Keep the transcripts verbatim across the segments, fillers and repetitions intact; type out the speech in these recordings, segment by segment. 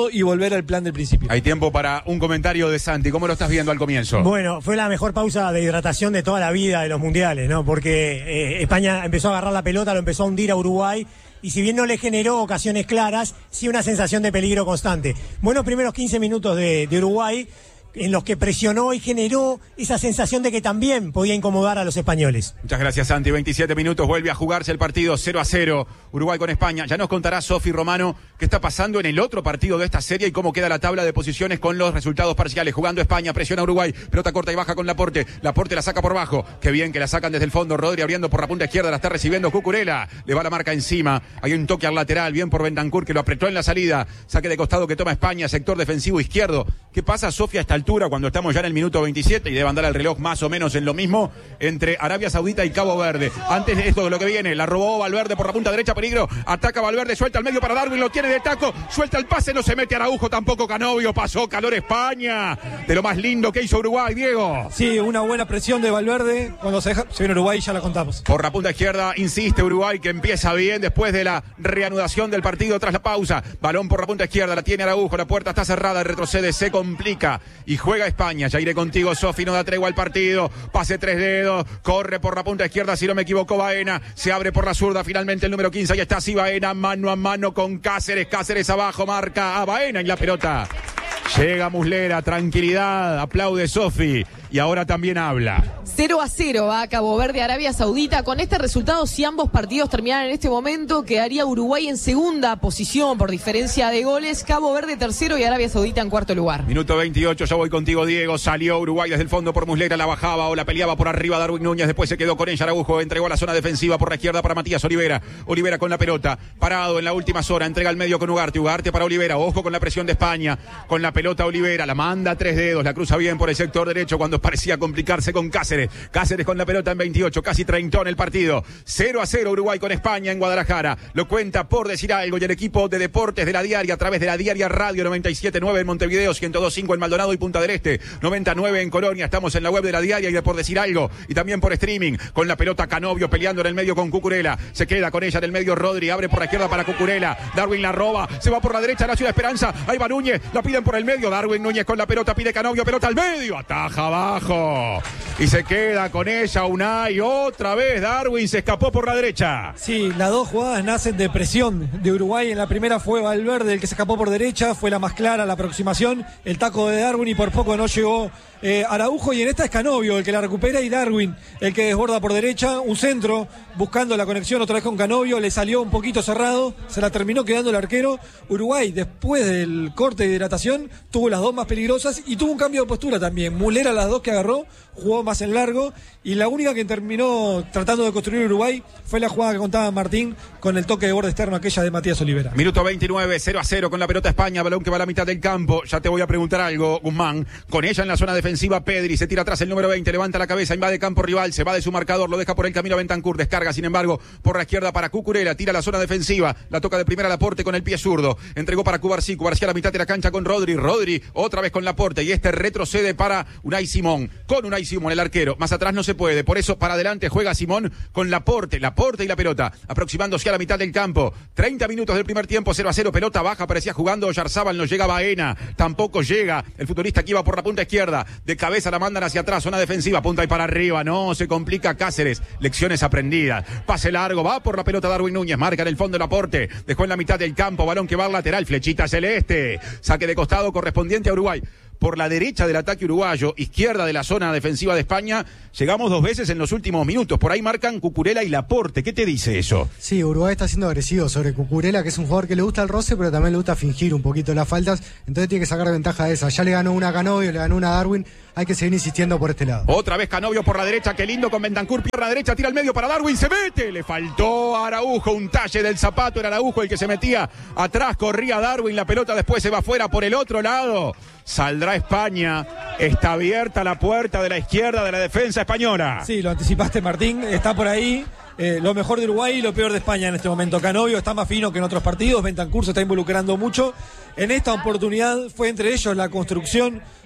todo y volver al plan del principio. Hay tiempo para un comentario de Santi. ¿Cómo lo estás viendo al comienzo? Bueno, fue la mejor pausa de hidratación de toda la vida de los mundiales, ¿no? Porque eh, España empezó a agarrar la pelota, lo empezó a hundir a Uruguay, y si bien no le generó ocasiones claras, sí una sensación de peligro constante. Buenos primeros quince minutos de, de Uruguay, en los que presionó y generó esa sensación de que también podía incomodar a los españoles. Muchas gracias, Santi. veintisiete minutos, vuelve a jugarse el partido cero a cero, Uruguay con España. Ya nos contará Sofi Romano qué está pasando en el otro partido de esta serie y cómo queda la tabla de posiciones con los resultados parciales. Jugando España, presiona a Uruguay, pelota corta y baja con Laporte. Laporte la saca por bajo, qué bien que la sacan desde el fondo. Rodri abriendo por la punta izquierda, la está recibiendo Cucurella. Le va la marca encima, hay un toque al lateral, bien por Bentancur que lo apretó en la salida. Saque de costado que toma España, sector defensivo izquierdo. ¿Qué pasa, Sofi, a esta altura cuando estamos ya en el minuto veintisiete y debe andar el reloj más o menos en lo mismo entre Arabia Saudita y Cabo Verde? Antes de esto, de lo que viene, la robó Valverde por la punta derecha, peligro, ataca Valverde, suelta al medio para Darwin, lo tiene de taco, suelta el pase, no se mete Araujo, tampoco Canovio, pasó calor España, de lo más lindo que hizo Uruguay, Diego. Sí, una buena presión de Valverde, cuando se, deja, se viene Uruguay ya la contamos. Por la punta izquierda, insiste Uruguay, que empieza bien después de la reanudación del partido tras la pausa, balón por la punta izquierda, la tiene Araujo, la puerta está cerrada, retrocede, se complica y juega España. Ya iré contigo, Sofi, no da tregua al partido, pase tres dedos, corre por la punta izquierda, si no me equivoco, Baena, se abre por la zurda, finalmente el número quince, ahí está, sí, Baena, mano a mano con Cáceres, Cáceres abajo, marca a Baena en la pelota. Llega Muslera, tranquilidad, aplaude Sofi y ahora también habla. cero a cero va a Cabo Verde, Arabia Saudita. Con este resultado, si ambos partidos terminaran en este momento, quedaría Uruguay en segunda posición por diferencia de goles, Cabo Verde tercero y Arabia Saudita en cuarto lugar. Minuto veintiocho, ya voy contigo, Diego. Salió Uruguay desde el fondo por Muslera, la bajaba o la peleaba por arriba Darwin Núñez, después se quedó con ella Araujo, entregó a la zona defensiva por la izquierda para Matías Olivera. Olivera con la pelota, parado en la última zona, entrega al medio con Ugarte, Ugarte para Olivera, ojo con la presión de España, con la pelota Olivera, la manda a tres dedos, la cruza bien por el sector derecho cuando parecía complicarse con Cáceres. Cáceres con la pelota en veintiocho, casi treintón el partido. cero a cero Uruguay con España en Guadalajara. Lo cuenta por decir algo y el equipo de deportes de la Diaria a través de la Diaria Radio noventa y siete punto nueve en Montevideo, ciento dos punto cinco en Maldonado y Punta del Este, noventa y nueve en Colonia. Estamos en la web de la Diaria y de Por Decir Algo y también por streaming. Con la pelota Canovio peleando en el medio con Cucurella. Se queda con ella en el medio Rodri, abre por la izquierda para Cucurella. Darwin la roba, se va por la derecha la Ciudad Esperanza. Ahí va Núñez, la piden por el medio. Darwin Núñez con la pelota, pide Canovio, pelota al medio, ataja abajo. Y se queda con ella Unai, otra vez Darwin se escapó por la derecha. Sí, las dos jugadas nacen de presión de Uruguay. En la primera fue Valverde el que se escapó por derecha, fue la más clara la aproximación, el taco de Darwin y por poco no llegó eh, Araujo, y en esta es Canovio el que la recupera y Darwin el que desborda por derecha, un centro buscando la conexión otra vez con Canovio, le salió un poquito cerrado, se la terminó quedando el arquero. Uruguay después del corte de hidratación tuvo las dos más peligrosas y tuvo un cambio de postura también. Muslera las dos que agarró, jugó más en largo y la única que terminó tratando de construir Uruguay fue la jugada que contaba Martín con el toque de borde externo, aquella de Matías Olivera. Minuto veintinueve, cero a cero con la pelota España, balón que va a la mitad del campo. Ya te voy a preguntar algo, Guzmán. Con ella en la zona defensiva, Pedri se tira atrás el número veinte, levanta la cabeza, invade campo rival, se va de su marcador, lo deja por el camino a Bentancur, descarga sin embargo por la izquierda para Cucurella, tira la zona defensiva, la toca de primera Laporte con el pie zurdo, entregó para Cubarsí, Cubarsí a la mitad de la cancha con Rodri, Rodri otra vez con Laporte y este retrocede para Unai Simón, con Unai Simón el arquero, más atrás no se puede, por eso para adelante juega Simón con Laporte, Laporte y la pelota, aproximándose a la mitad del campo, treinta minutos del primer tiempo, cero a cero, pelota baja, parecía jugando Oyarzábal, no llega Baena, tampoco llega el futbolista que iba por la punta izquierda, de cabeza la mandan hacia atrás, zona defensiva, punta y para arriba, no, se complica Cáceres, lecciones aprendidas, pase largo, va por la pelota Darwin Núñez, marca en el fondo Laporte, dejó en la mitad del campo, balón que va al lateral, flechita celeste, saque de costado correspondiente a Uruguay. Por la derecha del ataque uruguayo, izquierda de la zona defensiva de España, llegamos dos veces en los últimos minutos, por ahí marcan Cucurella y Laporte, ¿qué te dice eso? Sí, Uruguay está siendo agresivo sobre Cucurella, que es un jugador que le gusta el roce, pero también le gusta fingir un poquito las faltas, entonces tiene que sacar ventaja de esa, ya le ganó una a Canovio, le ganó una a Darwin, hay que seguir insistiendo por este lado. Otra vez Canovio por la derecha, qué lindo con Bentancur, pierna derecha, tira al medio para Darwin, se mete, le faltó a Araujo, un talle del zapato, era Araujo el que se metía atrás, corría Darwin, la pelota después se va afuera por el otro lado, saldrá España, está abierta la puerta de la izquierda de la defensa española. Sí, lo anticipaste Martín, está por ahí. Eh, lo mejor de Uruguay y lo peor de España en este momento. Canovio está más fino que en otros partidos, Bentancur se está involucrando mucho. En esta oportunidad fue entre ellos la construcción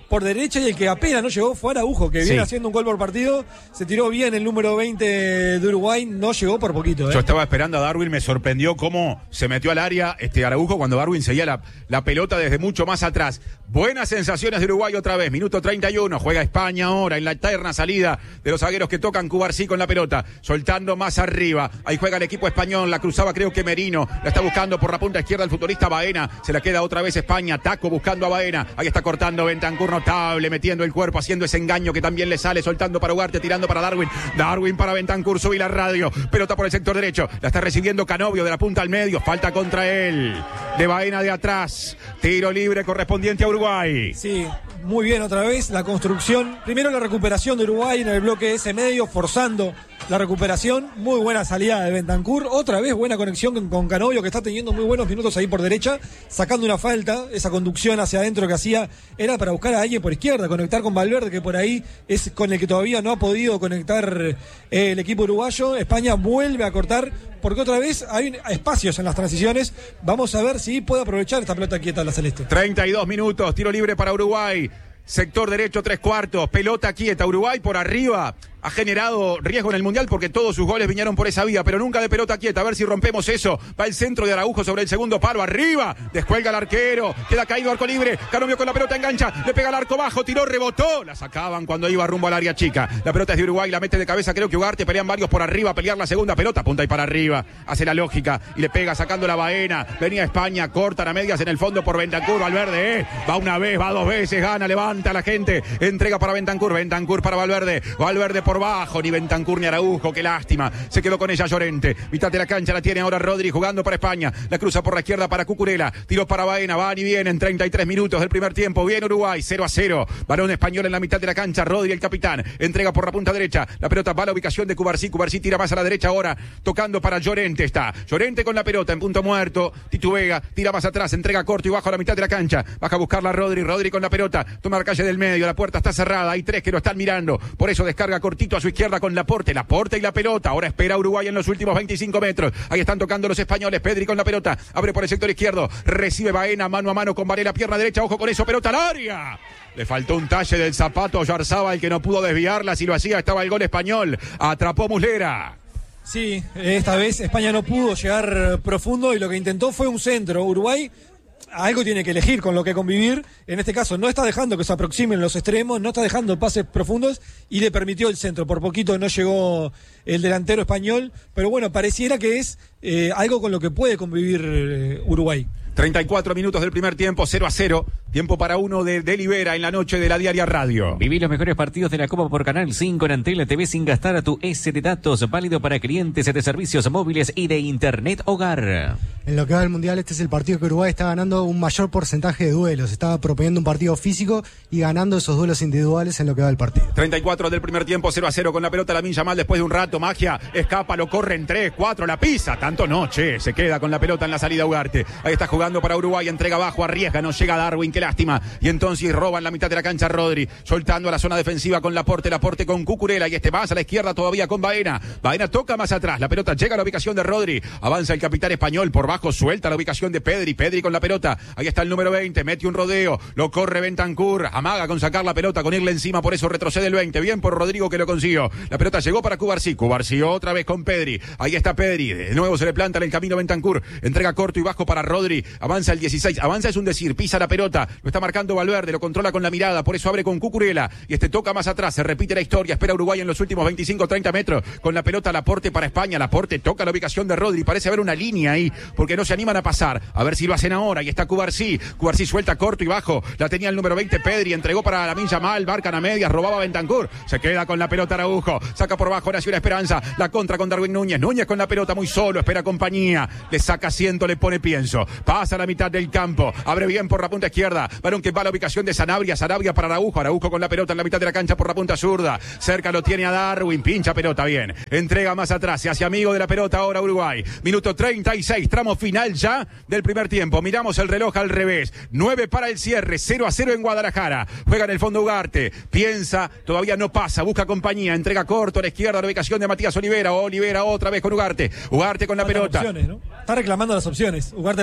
por derecha, y el que apenas no llegó fue Araujo, que Sí. viene haciendo un gol por partido, se tiró bien el número veinte de Uruguay, no llegó por poquito. ¿eh? Yo estaba esperando a Darwin, me sorprendió cómo se metió al área este Araujo cuando Darwin seguía la, la pelota desde mucho más atrás. Buenas sensaciones de Uruguay otra vez, minuto treinta y uno, juega España ahora en la eterna salida de los zagueros que tocan. Cubarsí con la pelota, soltando más arriba, ahí juega el equipo español, la cruzaba creo que Merino, la está buscando por la punta izquierda el futbolista Baena, se la queda otra vez España, Taco buscando a Baena, ahí está cortando Bentancur, notable, metiendo el cuerpo, haciendo ese engaño que también le sale, soltando para Ugarte, tirando para Darwin, Darwin para Bentancur, subí la radio, pelota por el sector derecho, la está recibiendo Canovio de la punta al medio, falta contra él, de Baena de atrás, tiro libre correspondiente a Uruguay. Sí, muy bien otra vez la construcción, primero la recuperación de Uruguay en el bloque ese medio, forzando la recuperación, muy buena salida de Bentancur, otra vez buena conexión con, con Canovio, que está teniendo muy buenos minutos ahí por derecha, sacando una falta, esa conducción hacia adentro que hacía era para buscar a alguien por izquierda, conectar con Valverde, que por ahí es con el que todavía no ha podido conectar eh, el equipo uruguayo. España vuelve a cortar, porque otra vez hay espacios en las transiciones, vamos a ver si puede aprovechar esta pelota quieta la celeste. treinta y dos minutos, tiro libre para Uruguay, sector derecho tres cuartos, pelota quieta, Uruguay por arriba. Ha generado riesgo en el Mundial porque todos sus goles vinieron por esa vía, pero nunca de pelota quieta. A ver si rompemos eso. Va el centro de Araujo sobre el segundo palo. Arriba. Descuelga el arquero. Queda caído arco libre. Canovio con la pelota engancha. Le pega al arco bajo. Tiró, rebotó. La sacaban cuando iba rumbo al área chica. La pelota es de Uruguay. La mete de cabeza. Creo que Ugarte. Pelean varios por arriba. Pelear la segunda pelota. Punta y para arriba. Hace la lógica. Y le pega sacando la Baena. Venía España. Cortan a medias en el fondo por Bentancur. Valverde. Eh. Va una vez. Va dos veces. Gana. Levanta a la gente. Entrega para Bentancur. Bentancur para Valverde. Valverde por bajo. Ni Bentancur ni Araujo, qué lástima, se quedó con ella Llorente, mitad de la cancha la tiene ahora Rodri jugando para España, la cruza por la izquierda para Cucurella, tiro para Baena, van y vienen, treinta y tres minutos del primer tiempo, bien Uruguay, cero a cero, varón español en la mitad de la cancha, Rodri el capitán, entrega por la punta derecha, la pelota va a la ubicación de Cubarsí, Cubarsí tira más a la derecha ahora, tocando para Llorente, está Llorente con la pelota en punto muerto, Titubega tira más atrás, entrega corto y bajo a la mitad de la cancha, baja a buscarla Rodri, Rodri con la pelota, toma la calle del medio, la puerta está cerrada, hay tres que lo están mirando, por eso descarga cortito a su izquierda con Laporte, Laporte y la pelota, ahora espera Uruguay en los últimos veinticinco metros, ahí están tocando los españoles, Pedri con la pelota, abre por el sector izquierdo, recibe Baena mano a mano con Varela, pierna derecha, ojo con eso, pelota al área. Le faltó un talle del zapato a Oyarzabal que no pudo desviarla, si lo hacía estaba el gol español, atrapó Muslera. Sí, esta vez España no pudo llegar profundo y lo que intentó fue un centro. Uruguay algo tiene que elegir con lo que convivir, en este caso no está dejando que se aproximen los extremos, no está dejando pases profundos y le permitió el centro, por poquito no llegó el delantero español, pero bueno, pareciera que es eh, algo con lo que puede convivir eh, Uruguay. treinta y cuatro minutos del primer tiempo, cero a cero. Tiempo para uno de Delibera en la noche de la Diaria Radio. Viví los mejores partidos de la Copa por Canal cinco en Antel T V sin gastar a tu S de datos. Válido para clientes de servicios móviles y de Internet Hogar. En lo que va del Mundial, este es el partido que Uruguay está ganando un mayor porcentaje de duelos. Está proponiendo un partido físico y ganando esos duelos individuales en lo que va del partido. treinta y cuatro del primer tiempo, cero a cero con la pelota Lamine Yamal después de un rato. Magia, escapa, lo corre en tres, cuatro, la pisa. Tanto no, che, se queda con la pelota en la salida Ugarte. Ahí está jugando para Uruguay, entrega abajo, arriesga, no llega Darwin, qué lástima. Y entonces roban la mitad de la cancha Rodri, soltando a la zona defensiva con Laporte, Laporte con Cucurella y este más a la izquierda todavía con Baena. Baena toca más atrás, la pelota llega a la ubicación de Rodri, avanza el capitán español, por bajo suelta la ubicación de Pedri, Pedri con la pelota, ahí está el número veinte, mete un rodeo, lo corre Bentancur, amaga con sacar la pelota, con irle encima, por eso retrocede el veinte, bien por Rodrigo que lo consiguió. La pelota llegó para Cubarsí, Cubarsí otra vez con Pedri, ahí está Pedri, de nuevo se le planta en el camino Bentancur, entrega corto y bajo para Rodri, avanza el dieciséis, avanza es un decir, pisa la pelota, lo está marcando Valverde, lo controla con la mirada, por eso abre con Cucurella y este toca más atrás, se repite la historia, espera Uruguay en los últimos veinticinco treinta metros, con la pelota Laporte para España, Laporte toca la ubicación de Rodri, parece haber una línea ahí, porque no se animan a pasar, a ver si lo hacen ahora, y está Cubarsí, Cubarsí suelta corto y bajo, la tenía el número veinte Pedri, entregó para Lamine Yamal, marcan a medias, robaba Bentancur, se queda con la pelota Araujo, saca por bajo Nació la Esperanza, la contra con Darwin Núñez, Núñez con la pelota muy solo, espera compañía, le saca asiento, le pone pienso, pasa a la mitad del campo, abre bien por la punta izquierda, varón que va a la ubicación de Sanabria, Sanabria para Araujo, Araujo con la pelota en la mitad de la cancha por la punta zurda, cerca lo tiene a Darwin, pincha pelota bien, entrega más atrás, se hace amigo de la pelota ahora Uruguay, minuto treinta y seis, tramo final ya del primer tiempo, miramos el reloj al revés, nueve para el cierre, cero a cero en Guadalajara, juega en el fondo Ugarte, piensa, todavía no pasa, busca compañía, entrega corto a la izquierda a la ubicación de Matías Olivera, Olivera otra vez con Ugarte, Ugarte con la pelota. Opciones, ¿no? Está reclamando las opciones, Ugarte la tiene un rato.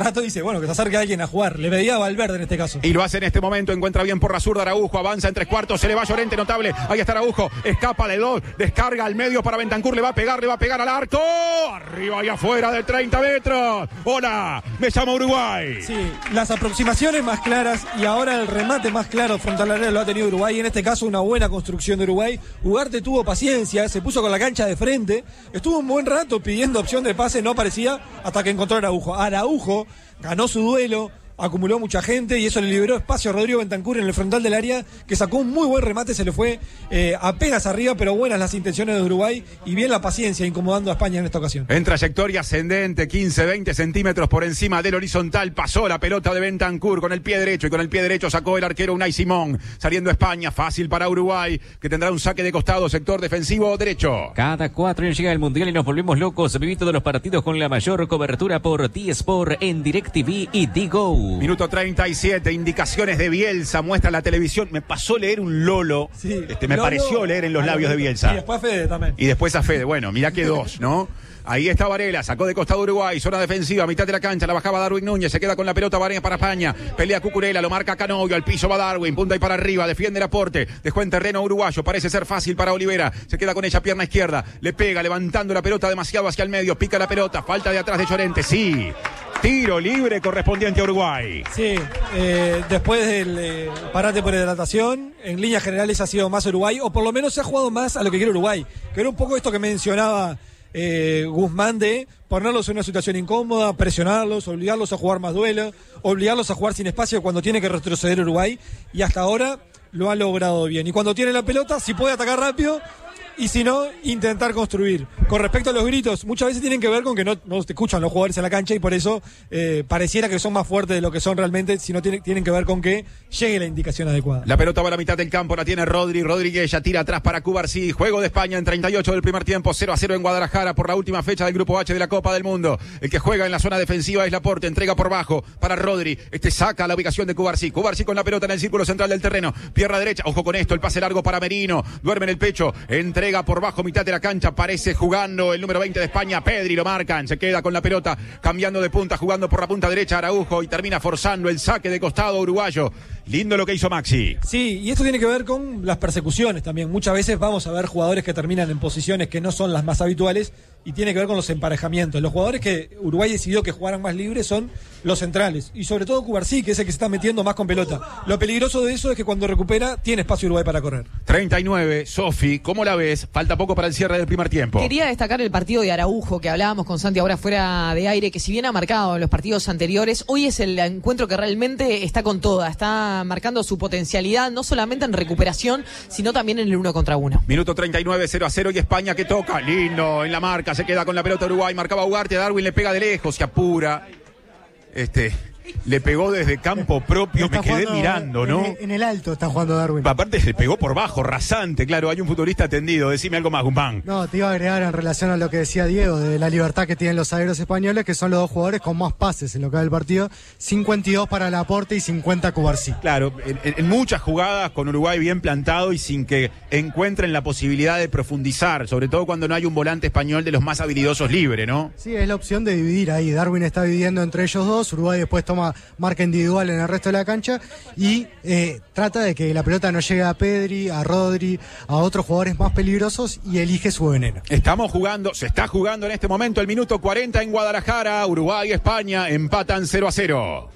rato dice, bueno, que se acerque alguien a jugar. Le pedía a Valverde en este caso. Y lo hace en este momento, encuentra bien por la zurda Araujo, avanza en tres cuartos, se le va Llorente, notable. Ahí está Araujo, escapa de dos, descarga al medio para Bentancur, le va a pegar, le va a pegar al arco. Arriba y afuera de treinta metros. Hola, me llamo Uruguay. Sí, las aproximaciones más claras y ahora el remate más claro frontal al área lo ha tenido Uruguay. En este caso, una buena construcción de Uruguay. Ugarte tuvo paciencia, se puso con la cancha de frente, estuvo un buen rato pidiendo opción de pase, no parecía, hasta que encontró a Araujo. Araujo ganó su duelo, acumuló mucha gente y eso le liberó espacio a Rodrigo Bentancur en el frontal del área, que sacó un muy buen remate, se le fue eh, apenas arriba, pero buenas las intenciones de Uruguay y bien la paciencia incomodando a España en esta ocasión. En trayectoria ascendente, quince, veinte centímetros por encima del horizontal, pasó la pelota de Bentancur con el pie derecho y con el pie derecho sacó el arquero Unai Simón, saliendo España, fácil para Uruguay, que tendrá un saque de costado, sector defensivo derecho. Cada cuatro años llega el Mundial y nos volvemos locos. Viví todos los partidos con la mayor cobertura por T-Sport en DirecTV y D-Go. Minuto treinta y siete, indicaciones de Bielsa, muestra la televisión. Me pasó leer un Lolo, Sí, este, me Lolo, pareció leer en los labios de Bielsa. Y después a Fede también. Y después a Fede, bueno, mirá que dos, ¿no? Ahí está Varela, sacó de costado Uruguay, zona defensiva, mitad de la cancha, la bajaba Darwin Núñez, se queda con la pelota Varela para España, pelea Cucurella, lo marca Canovio, al piso va Darwin, punta y para arriba, defiende el aporte, dejó en terreno uruguayo, parece ser fácil para Olivera, se queda con ella pierna izquierda, le pega, levantando la pelota demasiado hacia el medio, pica la pelota, falta de atrás de Llorente, sí. Tiro libre correspondiente a Uruguay. Sí, eh, después del eh, parate por hidratación, en líneas generales ha sido más Uruguay, o por lo menos se ha jugado más a lo que quiere Uruguay, que era un poco esto que mencionaba eh, Guzmán de ponerlos en una situación incómoda, presionarlos, obligarlos a jugar más duelo, obligarlos a jugar sin espacio cuando tiene que retroceder Uruguay, y hasta ahora lo ha logrado bien. Y cuando tiene la pelota, si puede atacar rápido, y si no, intentar construir. Con respecto a los gritos, muchas veces tienen que ver con que no, no te escuchan los jugadores en la cancha y por eso eh, pareciera que son más fuertes de lo que son realmente, sino tiene, tienen que ver con que llegue la indicación adecuada. La pelota va a la mitad del campo, la tiene Rodri, Rodríguez ya tira atrás para Cubarsí, juego de España en treinta y ocho del primer tiempo, cero a cero en Guadalajara por la última fecha del Grupo H de la Copa del Mundo. El que juega en la zona defensiva es Laporte, entrega por bajo para Rodri, este saca la ubicación de Cubarsí, Cubarsí con la pelota en el círculo central del terreno, pierna derecha, ojo con esto, el pase largo para Merino, duerme en el pecho, entrega por bajo, mitad de la cancha, parece jugando el número veinte de España, Pedri, lo marcan, se queda con la pelota, cambiando de punta, jugando por la punta derecha Araujo y termina forzando el saque de costado uruguayo. Lindo lo que hizo Maxi. Sí, y esto tiene que ver con las persecuciones también. Muchas veces vamos a ver jugadores que terminan en posiciones que no son las más habituales y tiene que ver con los emparejamientos. Los jugadores que Uruguay decidió que jugaran más libres son los centrales y sobre todo Cubarsí, que es el que se está metiendo más con pelota. Lo peligroso de eso es que cuando recupera tiene espacio Uruguay para correr. treinta y nueve, Sofi, ¿cómo la ves? Falta poco para el cierre del primer tiempo. Quería destacar el partido de Araujo que hablábamos con Santi ahora fuera de aire, que si bien ha marcado en los partidos anteriores, hoy es el encuentro que realmente está con toda, está marcando su potencialidad no solamente en recuperación, sino también en el uno contra uno. Minuto treinta y nueve, cero a cero y España que toca, lindo en la marca, se queda con la pelota Uruguay, marcaba Ugarte, Darwin le pega de lejos, se apura, este... le pegó desde campo propio, me quedé mirando, ¿no? En, en el alto está jugando Darwin. Aparte se pegó por bajo, rasante, claro, hay un futbolista tendido, decime algo más, Guzmán. No, te iba a agregar en relación a lo que decía Diego, de la libertad que tienen los zagueros españoles, que son los dos jugadores con más pases en lo que va del partido, cincuenta y dos para Laporte y cincuenta Cubarsí. Claro, en, en muchas jugadas con Uruguay bien plantado y sin que encuentren la posibilidad de profundizar, sobre todo cuando no hay un volante español de los más habilidosos libre, ¿no? Sí, es la opción de dividir ahí, Darwin está dividiendo entre ellos dos, Uruguay después toma marca individual en el resto de la cancha y eh, trata de que la pelota no llegue a Pedri, a Rodri, a otros jugadores más peligrosos y elige su veneno. Estamos jugando, se está jugando en este momento el minuto cuarenta en Guadalajara, Uruguay y España empatan cero a cero.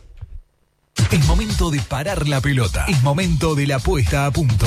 Es momento de parar la pelota, es momento de la puesta a punto.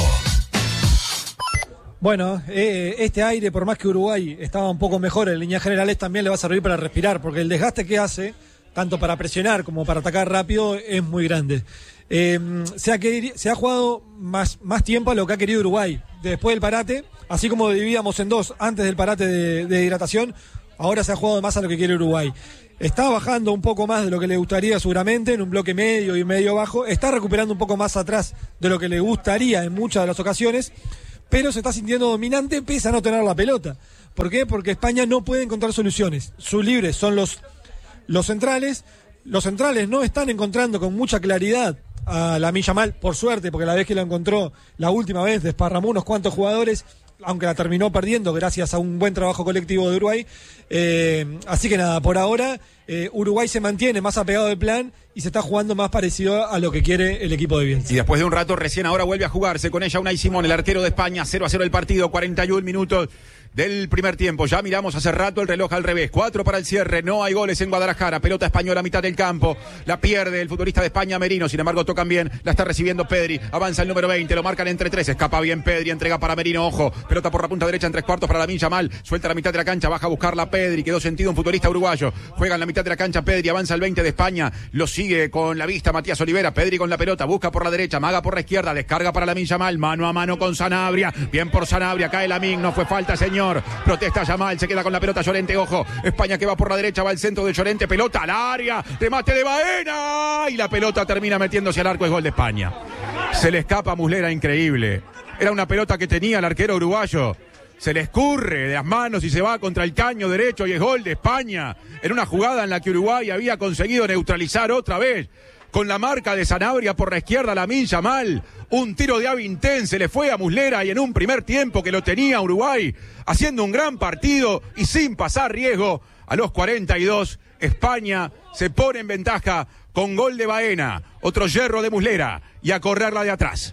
Bueno, eh, este aire, por más que Uruguay estaba un poco mejor en líneas generales, también le va a servir para respirar, porque el desgaste que hace tanto para presionar como para atacar rápido, es muy grande. Eh, se, ha querido, se ha jugado más, más tiempo a lo que ha querido Uruguay. Después del parate, así como dividíamos en dos antes del parate de, de hidratación, ahora se ha jugado más a lo que quiere Uruguay. Está bajando un poco más de lo que le gustaría seguramente, en un bloque medio y medio bajo. Está recuperando un poco más atrás de lo que le gustaría en muchas de las ocasiones, pero se está sintiendo dominante pese a no tener la pelota. ¿Por qué? Porque España no puede encontrar soluciones. Sus libres son los... Los centrales, los centrales no están encontrando con mucha claridad a Lamine Yamal, por suerte, porque la vez que lo encontró la última vez desparramó unos cuantos jugadores aunque la terminó perdiendo gracias a un buen trabajo colectivo de Uruguay. Eh, así que nada, por ahora eh, Uruguay se mantiene más apegado al plan y se está jugando más parecido a lo que quiere el equipo de Bielsa. Y después de un rato, recién ahora vuelve a jugarse con ella Unai Simón, el arquero de España. Cero a cero el partido, cuarenta y un minutos del primer tiempo. Ya miramos hace rato el reloj al revés. Cuatro para el cierre. No hay goles en Guadalajara. Pelota española a mitad del campo. La pierde el futbolista de España, Merino. Sin embargo, tocan bien. La está recibiendo Pedri. Avanza el número veinte. Lo marcan entre tres. Escapa bien Pedri. Entrega para Merino. Ojo. Pelota por la punta derecha en tres cuartos para Lamine Yamal. Suelta la mitad de la cancha. Baja a buscarla Pedri. Quedó sentido un futbolista uruguayo. Juega en la mitad de la cancha Pedri. Avanza el veinte de España. Lo sigue con la vista Matías Olivera. Pedri con la pelota. Busca por la derecha. Maga por la izquierda. Descarga para Lamine Yamal. Mano a mano con Sanabria. Bien por Sanabria. Cae Lamine. No fue falta, señor. Protesta Yamal, se queda con la pelota Llorente, ojo, España que va por la derecha, va al centro de Llorente, pelota al área, remate de Baena, y la pelota termina metiéndose al arco, es gol de España. Se le escapa a Muslera, increíble. Era una pelota que tenía el arquero uruguayo. Se le escurre de las manos y se va contra el caño derecho y es gol de España. En una jugada en la que Uruguay había conseguido neutralizar otra vez. Con la marca de Sanabria por la izquierda, Lamine Yamal. Un tiro de Avintén se le fue a Muslera y en un primer tiempo que lo tenía Uruguay haciendo un gran partido y sin pasar riesgo. A los cuarenta y dos, España se pone en ventaja con gol de Baena. Otro yerro de Muslera y a correrla de atrás.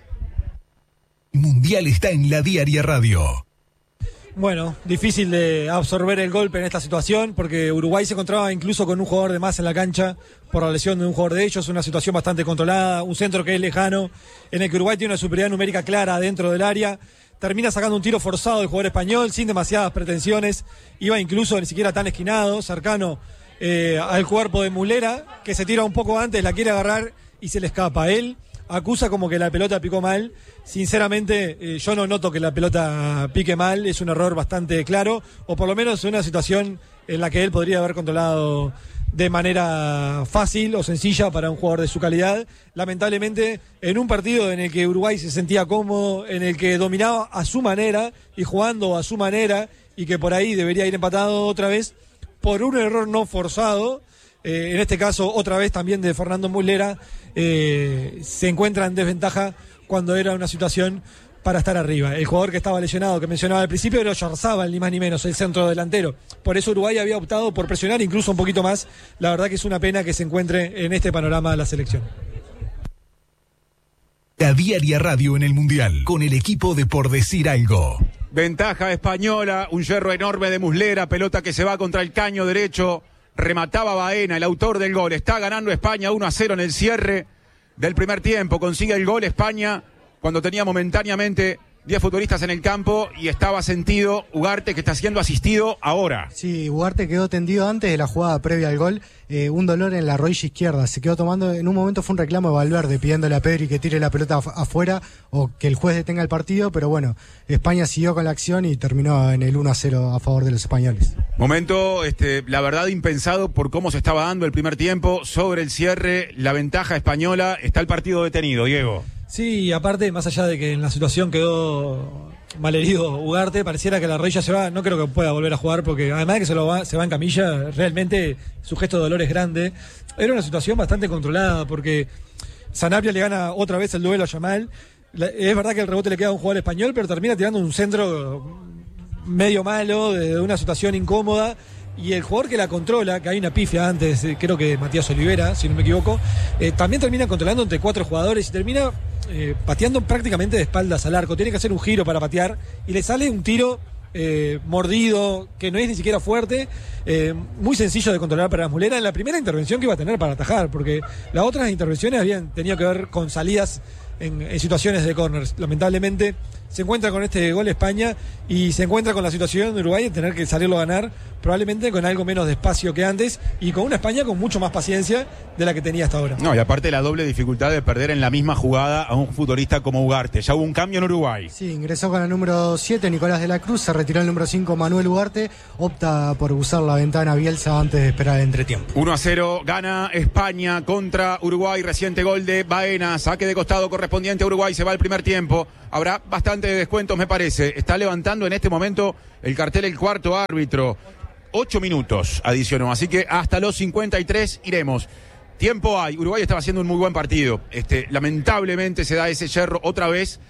Mundial está en la Diaria Radio. Bueno, difícil de absorber el golpe en esta situación porque Uruguay se encontraba incluso con un jugador de más en la cancha por la lesión de un jugador de ellos, una situación bastante controlada, un centro que es lejano, en el que Uruguay tiene una superioridad numérica clara dentro del área, termina sacando un tiro forzado del jugador español sin demasiadas pretensiones, iba incluso ni siquiera tan esquinado, cercano eh, al cuerpo de Muslera, que se tira un poco antes, la quiere agarrar y se le escapa. Él acusa como que la pelota picó mal. Sinceramente, eh, yo no noto que la pelota pique mal, es un error bastante claro, o por lo menos una situación en la que él podría haber controlado de manera fácil o sencilla para un jugador de su calidad. Lamentablemente, en un partido en el que Uruguay se sentía cómodo, en el que dominaba a su manera y jugando a su manera, y que por ahí debería ir empatado otra vez, por un error no forzado, eh, en este caso otra vez también de Fernando Muslera, eh, se encuentra en desventaja cuando era una situación para estar arriba. El jugador que estaba lesionado, que mencionaba al principio, era Oyarzábal, ni más ni menos, el centro delantero. Por eso Uruguay había optado por presionar incluso un poquito más. La verdad que es una pena que se encuentre en este panorama de la selección. La Diaria Radio en el Mundial, con el equipo de Por Decir Algo. Ventaja española, un yerro enorme de Muslera, pelota que se va contra el caño derecho. Remataba Baena, el autor del gol. Está ganando España uno a cero en el cierre del primer tiempo. Consigue el gol España cuando tenía momentáneamente diez futbolistas en el campo y estaba sentido Ugarte, que está siendo asistido ahora. Sí, Ugarte quedó tendido antes de la jugada previa al gol, eh, un dolor en la rodilla izquierda, se quedó tomando, en un momento fue un reclamo de Valverde pidiéndole a Pedri que tire la pelota af- afuera o que el juez detenga el partido, pero bueno, España siguió con la acción y terminó en el uno a cero a favor de los españoles. Momento, este, la verdad, impensado por cómo se estaba dando el primer tiempo. Sobre el cierre, la ventaja española, está el partido detenido, Diego. Sí, aparte, más allá de que en la situación quedó malherido Ugarte, pareciera que la rodilla se va, no creo que pueda volver a jugar, porque además de que se, lo va, se va en camilla, realmente su gesto de dolor es grande. Era una situación bastante controlada, porque Sanabria le gana otra vez el duelo a Yamal. La, es verdad que el rebote le queda a un jugador español, pero termina tirando un centro medio malo, de, de una situación incómoda. Y el jugador que la controla, que hay una pifia antes, eh, creo que Matías Olivera, si no me equivoco, eh, también termina controlando entre cuatro jugadores y termina eh, pateando prácticamente de espaldas al arco. Tiene que hacer un giro para patear y le sale un tiro eh, mordido, que no es ni siquiera fuerte, eh, muy sencillo de controlar para Muslera en la primera intervención que iba a tener para atajar, porque las otras intervenciones habían tenido que ver con salidas en, en situaciones de corners. Lamentablemente se encuentra con este gol España y se encuentra con la situación de Uruguay de tener que salirlo a ganar, probablemente con algo menos de espacio que antes y con una España con mucho más paciencia de la que tenía hasta ahora. No, y aparte la doble dificultad de perder en la misma jugada a un futbolista como Ugarte. Ya hubo un cambio en Uruguay. Sí, ingresó con el número siete Nicolás de la Cruz, se retiró el número cinco Manuel Ugarte, opta por usar la ventana Bielsa antes de esperar el entretiempo. uno a cero, gana España contra Uruguay, reciente gol de Baena, saque de costado correspondiente a Uruguay, se va el primer tiempo. Habrá bastante de descuentos, me parece. Está levantando en este momento el cartel el cuarto árbitro. Ocho minutos adicionó, así que hasta los cincuenta y tres iremos. Tiempo hay. Uruguay estaba haciendo un muy buen partido. Este, lamentablemente se da ese yerro otra vez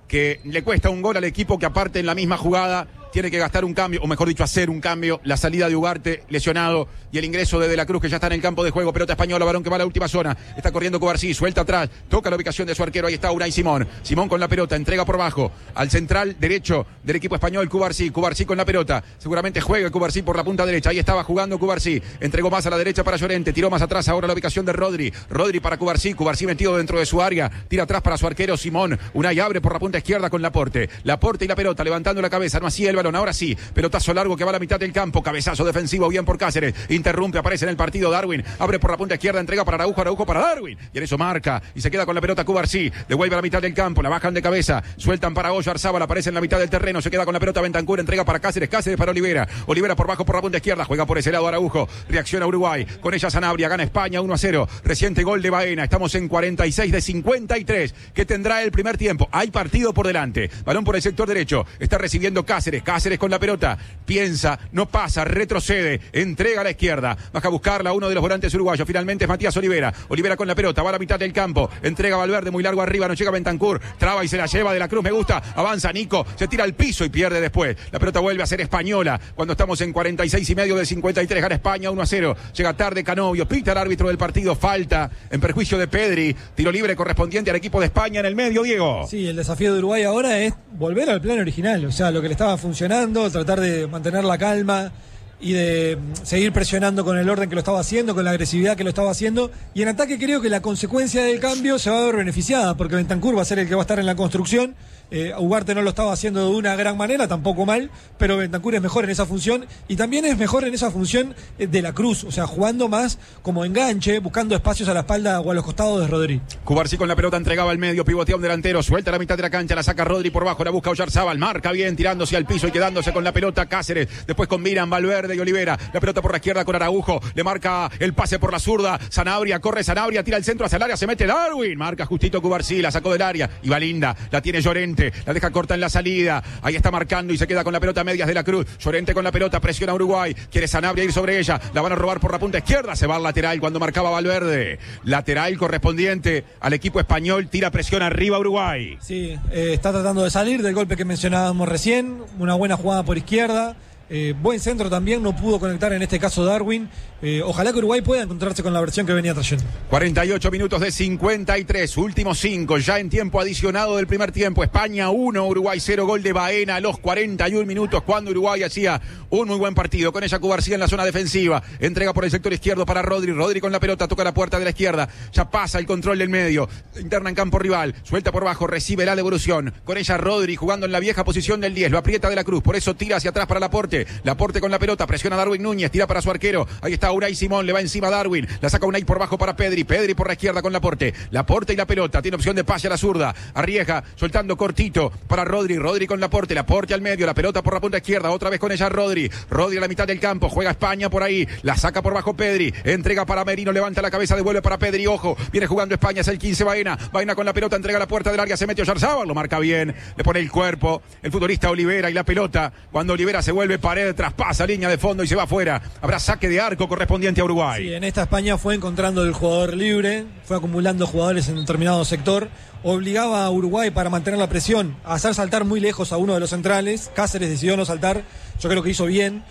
que le cuesta un gol al equipo que aparte en la misma jugada tiene que gastar un cambio, o mejor dicho, hacer un cambio. La salida de Ugarte, lesionado, y el ingreso de De la Cruz, que ya está en el campo de juego. Pelota española, varón que va a la última zona. Está corriendo Cubarsí, suelta atrás, toca la ubicación de su arquero. Ahí está Unai Simón. Simón con la pelota, entrega por bajo al central derecho del equipo español, Cubarsí. Cubarsí con la pelota. Seguramente juega Cubarsí por la punta derecha. Ahí estaba jugando Cubarsí. Entregó más a la derecha para Llorente. Tiró más atrás ahora la ubicación de Rodri. Rodri para Cubarsí. Cubarsí metido dentro de su área. Tira atrás para su arquero Simón. Unai abre por la punta izquierda con Laporte. Laporte y la pelota levantando la cabeza. No así el balón. Ahora sí. Pelotazo largo que va a la mitad del campo. Cabezazo defensivo bien por Cáceres. Interrumpe, aparece en el partido Darwin. Abre por la punta izquierda, entrega para Araujo. Araujo para Darwin. Y en eso marca. Y se queda con la pelota Cubarsí. Devuelve a la mitad del campo. La bajan de cabeza. Sueltan para Hoyo. Arzábal aparece en la mitad del terreno. Se queda con la pelota Bentancur. Entrega para Cáceres. Cáceres para Olivera. Olivera por bajo por la punta izquierda. Juega por ese lado Araujo. Reacciona Uruguay. Con ella Sanabria. Gana España uno a cero. Reciente gol de Baena. Estamos en cuarenta y seis de cincuenta y tres. Que tendrá el primer tiempo. Hay partido por delante. Balón por el sector derecho. Está recibiendo Cáceres. Cáceres con la pelota. Piensa, no pasa, retrocede, entrega a la izquierda, baja a buscarla uno de los volantes uruguayos, finalmente es Matías Olivera, Olivera con la pelota, va a la mitad del campo, entrega a Valverde muy largo arriba, no llega Bentancur, traba y se la lleva De la Cruz, me gusta, avanza Nico, se tira al piso y pierde después, la pelota vuelve a ser española, cuando estamos en cuarenta y seis y medio de cincuenta y tres, gana España uno a cero, llega tarde Canovio, pita el árbitro del partido, falta en perjuicio de Pedri, tiro libre correspondiente al equipo de España en el medio, Diego. Sí, el desafío de Uruguay ahora es volver al plan original, o sea, lo que le estaba funcionando, tratar de mantener la calma y de seguir presionando con el orden que lo estaba haciendo, con la agresividad que lo estaba haciendo, y en ataque creo que la consecuencia del cambio se va a ver beneficiada, porque Bentancur va a ser el que va a estar en la construcción. eh, Ugarte no lo estaba haciendo de una gran manera, tampoco mal, pero Bentancur es mejor en esa función, y también es mejor en esa función de la Cruz, o sea, jugando más como enganche, buscando espacios a la espalda o a los costados de Rodri. Cubarsí con la pelota entregaba al medio, pivotea un delantero, suelta la mitad de la cancha, la saca Rodri por bajo, la busca Oyarzábal, marca bien, tirándose al piso y quedándose con la pelota Cáceres, después combinan Valverde y Olivera, la pelota por la izquierda con Araujo, le marca el pase por la zurda, Sanabria, corre Sanabria, tira el centro hacia el área, se mete Darwin, marca justito Cubarsí, la sacó del área, y va linda, la tiene Llorente, la deja corta en la salida, ahí está marcando y se queda con la pelota a medias De la Cruz, Llorente con la pelota, presiona a Uruguay, quiere Sanabria ir sobre ella, la van a robar por la punta izquierda, se va al lateral cuando marcaba Valverde, lateral correspondiente al equipo español, tira presión arriba Uruguay. Sí, eh, está tratando de salir del golpe que mencionábamos recién, una buena jugada por izquierda. Eh, buen centro también, no pudo conectar en este caso Darwin. Eh, ojalá que Uruguay pueda encontrarse con la versión que venía trayendo. cuarenta y ocho minutos de cincuenta y tres, últimos cinco, ya en tiempo adicionado del primer tiempo. España uno, Uruguay cero, gol de Baena a los cuarenta y un minutos, cuando Uruguay hacía un muy buen partido. Con ella Cubarsí en la zona defensiva, entrega por el sector izquierdo para Rodri, Rodri con la pelota, toca la puerta de la izquierda, ya pasa el control del medio, interna en campo rival, suelta por bajo, recibe la devolución. Con ella Rodri jugando en la vieja posición del diez, lo aprieta De la Cruz, por eso tira hacia atrás para Laporte. Laporte con la pelota, presiona a Darwin Núñez, tira para su arquero, ahí está Unai Simón, le va encima a Darwin, la saca Unai por bajo para Pedri, Pedri por la izquierda con Laporte, Laporte y la pelota, tiene opción de pase a la zurda, arriesga, soltando cortito para Rodri, Rodri con Laporte, Laporte al medio, la pelota por la punta izquierda, otra vez con ella Rodri, Rodri a la mitad del campo, juega España por ahí, la saca por bajo Pedri, entrega para Merino, levanta la cabeza, devuelve para Pedri, ojo, viene jugando España, es el quince Baena, Baena con la pelota, entrega la puerta del área, se mete Oyarzábal, lo marca bien, le pone el cuerpo, el futbolista Olivera y la pelota, cuando Olivera se vuelve pared, traspasa línea de fondo y se va afuera, habrá saque de arco correspondiente a Uruguay. Sí, en esta España fue encontrando el jugador libre, fue acumulando jugadores en determinado sector, obligaba a Uruguay para mantener la presión a hacer saltar muy lejos a uno de los centrales. Cáceres decidió no saltar, yo creo que hizo bien,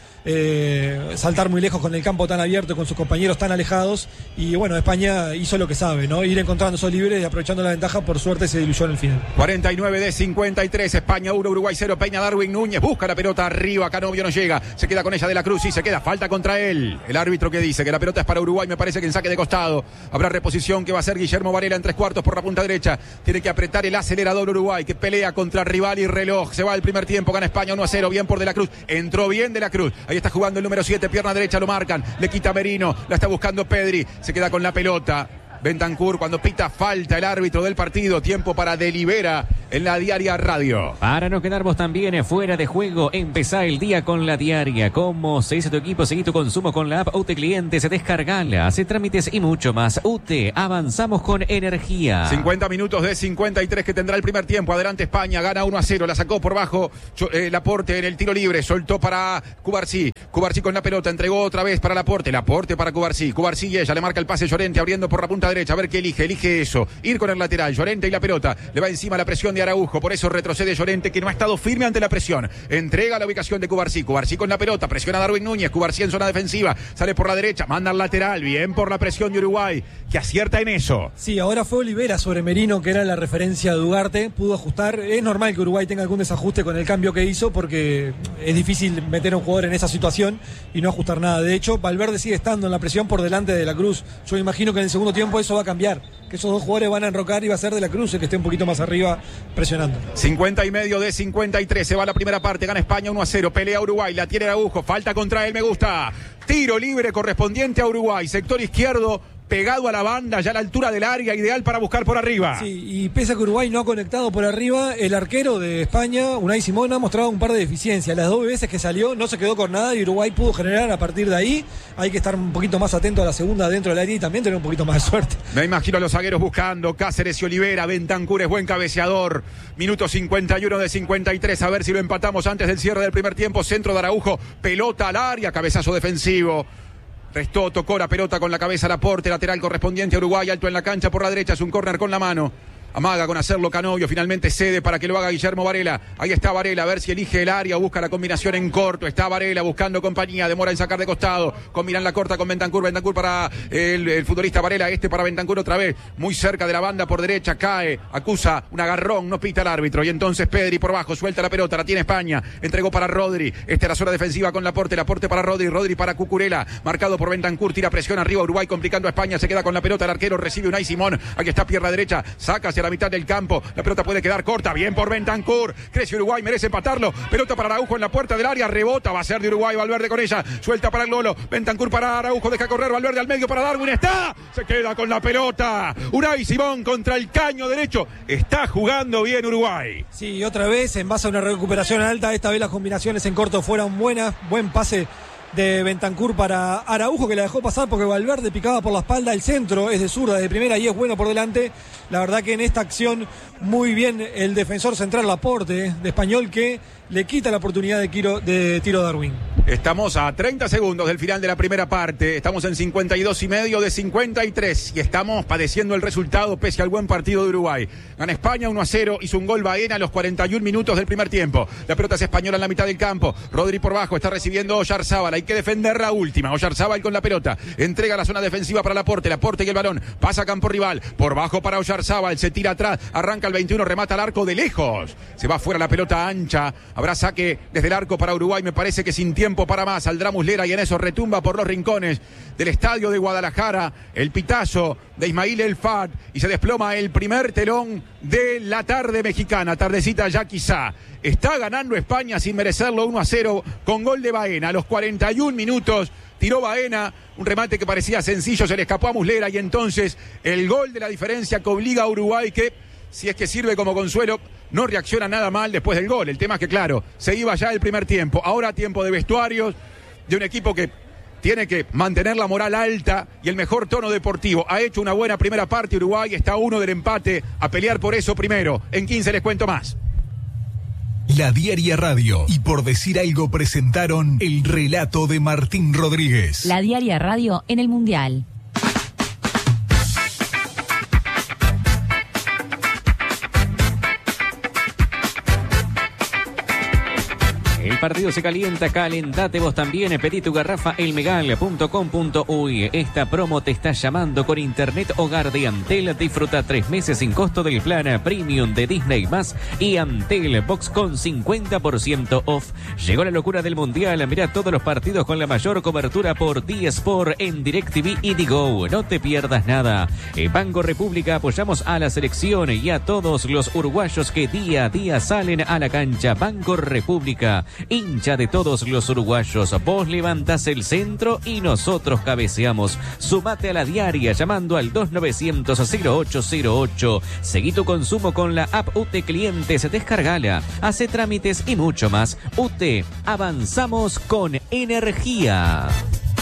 eh, saltar muy lejos con el campo tan abierto, con sus compañeros tan alejados, y bueno, España hizo lo que sabe, ¿no? Ir encontrando esos libres y aprovechando la ventaja, por suerte se diluyó en el final. cuarenta y nueve de cincuenta y tres, España uno, Uruguay cero, Peña Darwin Núñez, busca la pelota arriba, Canovio no llega, se queda con ella De la Cruz y se queda, falta contra él. El árbitro que dice que la pelota es para Uruguay, me parece que en saque de costado, habrá reposición que va a ser Guillermo Varela en tres cuartos por la punta derecha, tiene que apretar el acelerador Uruguay, que pelea contra rival y reloj, se va el primer tiempo, gana España uno a cero, bien por De la Cruz, entró bien De la Cruz, ahí está jugando el número siete, pierna derecha, lo marcan, le quita Merino, la está buscando Pedri, se queda con la pelota. Bentancur cuando pita falta el árbitro del partido, tiempo para Delibera en la Diaria Radio. Para no quedarnos también fuera de juego, empezá el día con la Diaria. ¿Cómo se dice tu equipo? Seguí tu consumo con la app U T E Clientes, descargala, hace trámites y mucho más. U T E, avanzamos con energía. cincuenta minutos de cincuenta y tres que tendrá el primer tiempo. Adelante España, gana uno a cero, la sacó por bajo eh, Laporte en el tiro libre, soltó para Cubarsí. Cubarsí con la pelota, entregó otra vez para Laporte, Laporte para Cubarsí. Cubarsí y ella le marca el pase Llorente abriendo por la punta derecha, a ver qué elige, elige eso, ir con el lateral, Llorente y la pelota, le va encima la presión de de Araujo, por eso retrocede Llorente, que no ha estado firme ante la presión. Entrega la ubicación de Cubarsí, Cubarsí con la pelota, presiona a Darwin Núñez, Cubarsí en zona defensiva, sale por la derecha, manda al lateral, bien por la presión de Uruguay, que acierta en eso. Sí, ahora fue Olivera sobre Merino, que era la referencia de Ugarte, pudo ajustar. Es normal que Uruguay tenga algún desajuste con el cambio que hizo, porque es difícil meter a un jugador en esa situación y no ajustar nada. De hecho, Valverde sigue estando en la presión por delante de la Cruz. Yo imagino que en el segundo tiempo eso va a cambiar, que esos dos jugadores van a enrocar y va a ser de la Cruz el que esté un poquito más arriba presionando. cincuenta y medio de cincuenta y tres, se va la primera parte, gana España uno a cero, pelea Uruguay, la tiene Araujo, falta contra él, me gusta. Tiro libre correspondiente a Uruguay, sector izquierdo, pegado a la banda, ya a la altura del área, ideal para buscar por arriba. Sí, y pese a que Uruguay no ha conectado por arriba, el arquero de España, Unai Simón, ha mostrado un par de deficiencias. Las dos veces que salió no se quedó con nada y Uruguay pudo generar a partir de ahí. Hay que estar un poquito más atento a la segunda dentro del área y también tener un poquito más de suerte. Me imagino a los zagueros buscando, Cáceres y Olivera, Bentancur es buen cabeceador. Minuto cincuenta y uno de cincuenta y tres, a ver si lo empatamos antes del cierre del primer tiempo. Centro de Araujo, pelota al área, cabezazo defensivo. Restó, tocó la pelota con la cabeza al aporte, lateral correspondiente a Uruguay, alto en la cancha por la derecha, es un córner con la mano. Amaga con hacerlo Canovio, finalmente cede para que lo haga Guillermo Varela. Ahí está Varela, a ver si elige el área, busca la combinación en corto. Está Varela buscando compañía, demora en sacar de costado. Combinan la corta con Bentancur, Bentancur para el, el futbolista Varela, este para Bentancur otra vez. Muy cerca de la banda por derecha, cae, acusa un agarrón, no pita el árbitro. Y entonces Pedri por bajo, suelta la pelota, la tiene España. Entregó para Rodri, esta es la zona defensiva con Laporte, Laporte para Rodri, Rodri para Cucurella. Marcado por Bentancur, tira presión arriba Uruguay, complicando a España, se queda con la pelota, el arquero recibe Unai Simón. Aquí está pierna derecha, saca hacia la mitad del campo. La pelota puede quedar corta, bien por Bentancur. Crece Uruguay, merece empatarlo. Pelota para Araujo en la puerta del área, rebota, va a ser de Uruguay, Valverde con ella. Suelta para el Lolo, Bentancur para Araujo, deja correr, Valverde al medio para Darwin, está. Se queda con la pelota. Unai Simón contra el caño derecho. Está jugando bien Uruguay. Sí, otra vez en base a una recuperación alta, esta vez las combinaciones en corto fueron buenas, buen pase de Bentancur para Araujo, que la dejó pasar porque Valverde picaba por la espalda. El centro es de zurda de primera y es bueno por delante. La verdad que en esta acción muy bien el defensor central Laporte de Español, que le quita la oportunidad de tiro, de tiro Darwin. Estamos a treinta segundos del final de la primera parte, estamos en cincuenta y dos y medio de cincuenta y tres y estamos padeciendo el resultado pese al buen partido de Uruguay. Gana España uno a cero, hizo un gol Baena a los cuarenta y un minutos del primer tiempo. La pelota es española en la mitad del campo, Rodri por bajo, está recibiendo Oyarzábal, hay que defender la última. Oyarzábal con la pelota, entrega la zona defensiva para Laporte, Laporte y el balón, pasa a campo rival, por bajo para Oyarzábal, se tira atrás, arranca el veintiuno, remata al arco de lejos, se va fuera la pelota ancha, habrá saque desde el arco para Uruguay, me parece que sin tiempo para más, saldrá Muslera y en eso retumba por los rincones del estadio de Guadalajara el pitazo de Ismail El Fat y se desploma el primer telón de la tarde mexicana, tardecita ya quizá. Está ganando España sin merecerlo uno a cero con gol de Baena a los cuarenta y un minutos. Tiró Baena, un remate que parecía sencillo, se le escapó a Muslera y entonces el gol de la diferencia que obliga a Uruguay, que si es que sirve como consuelo, no reacciona nada mal después del gol. El tema es que, claro, se iba ya el primer tiempo. Ahora tiempo de vestuarios de un equipo que tiene que mantener la moral alta y el mejor tono deportivo. Ha hecho una buena primera parte Uruguay, está a uno del empate, a pelear por eso primero. En quince les cuento más. La Diaria Radio y Por Decir Algo presentaron el relato de Martín Rodríguez. La Diaria Radio en el Mundial. El partido se calienta, calentate vos también. Pedí tu garrafa elmegal punto com punto uy. Esta promo te está llamando con internet hogar de Antel. Disfruta tres meses sin costo del plan premium de Disney más y Antel Box con cincuenta por ciento off. Llegó la locura del mundial. Mirá todos los partidos con la mayor cobertura por D Sport en DirecTV y Digo. No te pierdas nada. En Banco República apoyamos a la selección y a todos los uruguayos que día a día salen a la cancha. Banco República, hincha de todos los uruguayos. Vos levantás el centro y nosotros cabeceamos. Sumate a la diaria llamando al dos novecientos cero ocho cero ocho. Seguí tu consumo con la app U T Clientes, descargala, hace trámites y mucho más. U T, avanzamos con energía.